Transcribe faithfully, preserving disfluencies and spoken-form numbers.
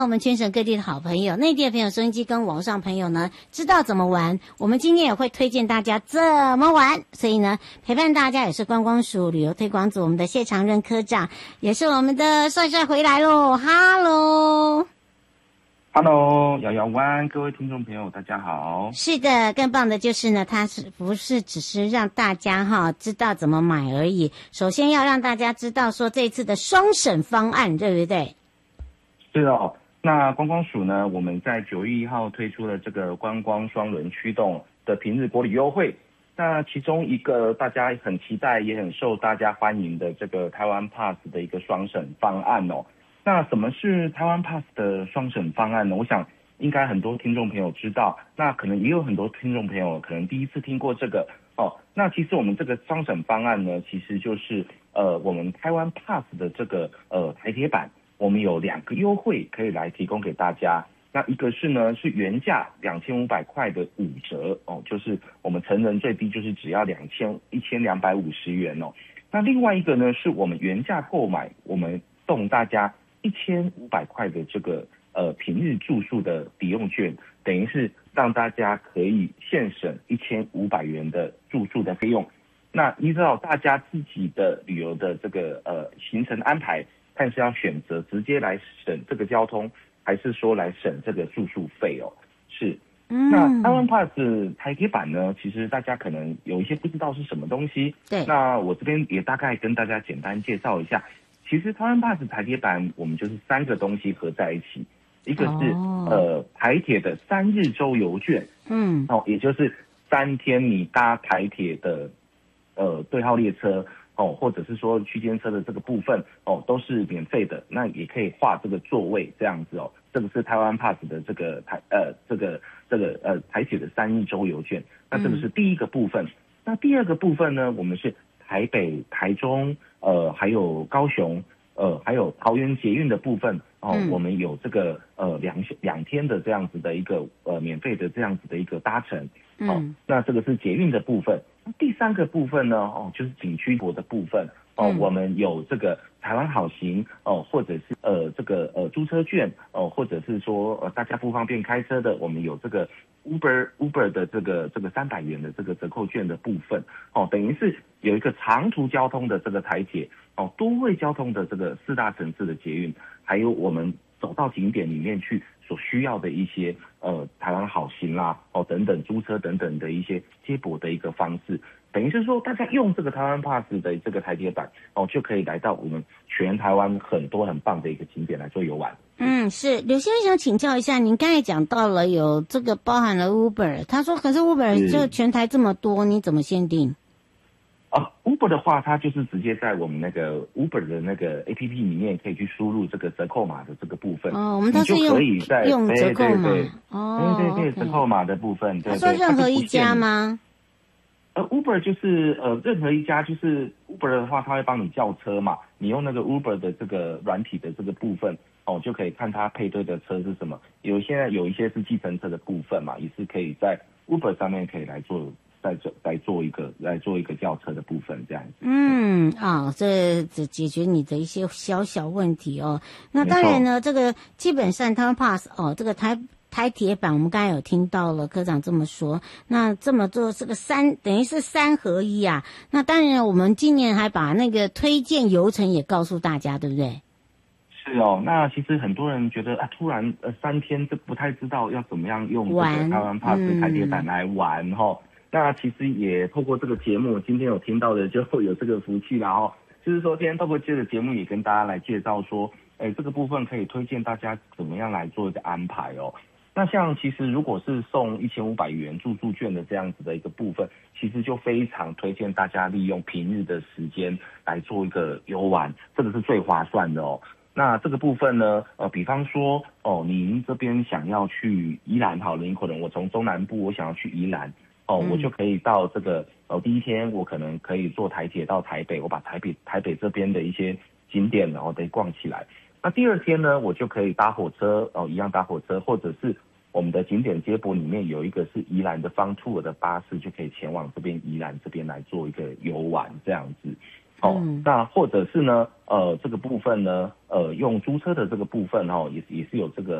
我们全省各地的好朋友，内地的朋友，收音机跟网上朋友呢，知道怎么玩。我们今天也会推荐大家怎么玩，所以呢，陪伴大家也是观光署旅游推广组我们的谢长任科长，也是我们的帅帅回来喽，哈喽。 Hello， 瑶瑶湾，各位听众朋友，大家好。 是的，更棒的就是呢，它是不是只是让大家哈知道怎么买而已？首先要让大家知道说这次的双省方案，对不对？ 是哦。那观光署呢，我们在九月一号推出了这个观光双轮驱动的平日国旅优惠。那其中一个大家很期待，也很受大家欢迎的这个台湾 Pass 的一个双省方案哦。那什么是台湾 Pass 的双省方案呢？我想应该很多听众朋友知道，那可能也有很多听众朋友可能第一次听过这个哦。那其实我们这个双省方案呢，其实就是呃我们台湾 Pass 的这个呃台铁版。我们有两个优惠可以来提供给大家，那一个是呢是原价两千五百块的五折哦，就是我们成人最低就是只要两千一千两百五十元哦。那另外一个呢是我们原价购买，我们送大家一千五百块的这个呃平日住宿的抵用券，等于是让大家可以现省一千五百元的住宿的费用。那依照大家自己的旅游的这个呃行程安排。看是要选择直接来省这个交通，还是说来省这个住宿费哦？是。嗯、那台湾 Pass 台铁版呢，其实大家可能有一些不知道是什么东西。 对。 那我这边也大概跟大家简单介绍一下。其实台湾 Pass 台铁版，我们就是三个东西合在一起，一个是、哦、呃台铁的三日周游券，嗯，哦，也就是三天你搭台铁的呃对号列车。哦，或者是说区间车的这个部分哦，都是免费的，那也可以划这个座位这样子哦。这个是台湾 Pass 的这个台呃这个这个呃台铁的三日周游券，那这个是第一个部分。嗯、那第二个部分呢，我们是台北、台中呃还有高雄呃还有桃园捷运的部分哦，嗯、我们有这个呃两两天的这样子的一个呃免费的这样子的一个搭乘。哦，嗯、那这个是捷运的部分。第三个部分呢，哦，就是景区国的部分哦，嗯、我们有这个台湾好行哦，或者是呃这个呃租车券哦，或者是说呃大家不方便开车的，我们有这个 Uber Uber 的这个这个三百元的这个折扣券的部分哦，等于是有一个长途交通的这个台铁哦，多位交通的这个四大城市的捷运，还有我们走到景点里面去所需要的一些呃台湾好行啦哦等等租车等等的一些接驳的一个方式，等于是说大家用这个台湾 Pass 的这个台铁版哦，就可以来到我们全台湾很多很棒的一个景点来做游玩。 嗯，是刘先生想请教一下，您刚才讲到了有这个包含了 Uber， 他说可是 Uber 就全台这么多，你怎么限定？ 啊 ，Uber 的话，它就是直接在我们那个 Uber 的那个 A P P 里面可以去输入这个折扣码的这个部分。 哦，我们都是用可以在用折扣码。 对对对哦， 对对对，折扣码的部分。对对， 他说任何一家吗？ 呃 ，Uber 就是呃任何一家，就是 Uber 的话，它会帮你叫车嘛。你用那个 Uber 的这个软体的这个部分，哦，就可以看它配对的车是什么。有现在有一些是计程车的部分嘛，也是可以在 Uber 上面可以来做。再做来做一个来做一个轿车的部分，这样子。 嗯，啊、哦，这这解决你的一些小小问题哦。那当然呢，这个基本上台湾 Pass 哦，这个台台铁版我们刚才有听到了科长这么说。那这么做这个三等于是三合一啊。那当然，我们今年还把那个推荐游程也告诉大家，对不对？ 是哦，那其实很多人觉得啊，突然呃三天这不太知道要怎么样用这个台湾 Pass 台铁版来玩哈。嗯那其实也透过这个节目，今天有听到的就会有这个福气啦哦。就是说，今天透过这个节目也跟大家来介绍说，哎，这个部分可以推荐大家怎么样来做一个安排哦。那像其实如果是送一千五百元住宿券的这样子的一个部分，其实就非常推荐大家利用平日的时间来做一个游玩，这个是最划算的哦。那这个部分呢，呃，比方说哦，您这边想要去宜兰好了，你可能我从中南部我想要去宜兰。哦，我就可以到这个呃，第一天我可能可以坐台铁到台北，我把台北台北这边的一些景点然后得逛起来。那第二天呢，我就可以搭火车哦，一样搭火车，或者是我们的景点接驳里面有一个是宜兰的Fun Tour的巴士，就可以前往这边宜兰这边来做一个游玩这样子。 哦，嗯、那或者是呢，呃，这个部分呢，呃，用租车的这个部分哦，也也是有这个。